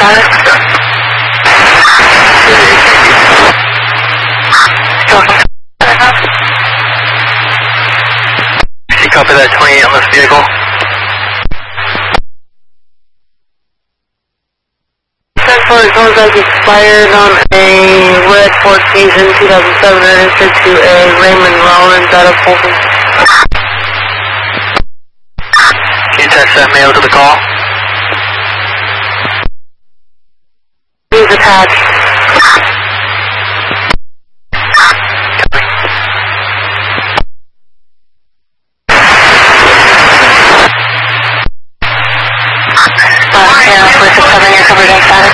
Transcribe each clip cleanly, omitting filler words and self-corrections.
Copy that 28 on this vehicle. 10-4 has expired on a red Ford Fusion 2007 registered to a Raymond Rollins out of Fulton. Can you attach that mail to the call? He's attached. Yeah, 467, you're covered in static.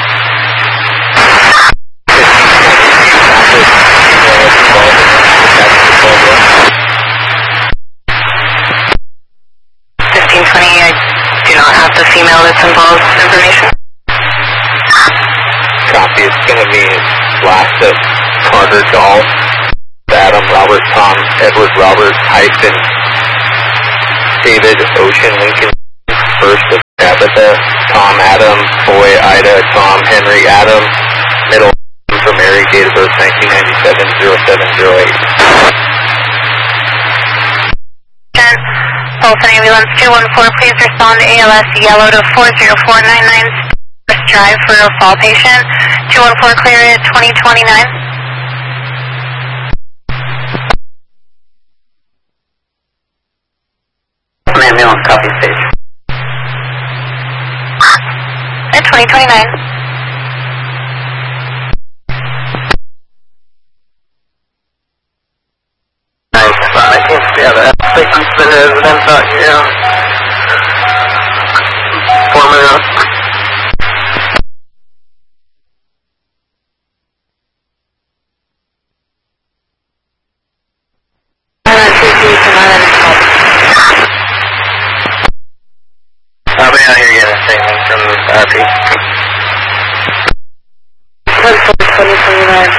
1520, I do not have the female that's involved information. Copy, it's going to be last of Carter Golf, Adam Robert Tom Edward Robert hyphen David Ocean Lincoln first of Tabitha Tom Adam Boy Ida Tom Henry Adam middle for Mary date of birth 1997-0708. Fulton Ambulance 214, please respond to ALS yellow to 40499 Drive for a fall patient. 214 clear at 2029. Ambulance copy stage. At 2029. Nice. I can't see how that patient's been evidence out here. 4 minutes. I'll be out here getting a statement from the RP. 2029.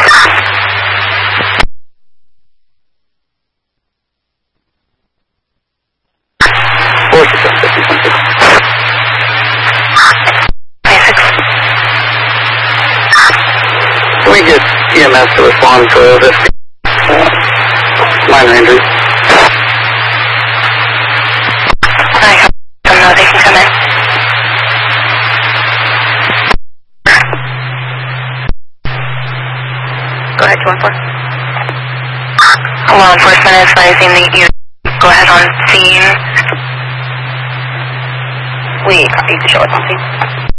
Can we get EMS to respond to this minor injury? I don't know, they can come in. Go ahead, 214. Law enforcement is advising that you go ahead on scene. We copy to show us on scene.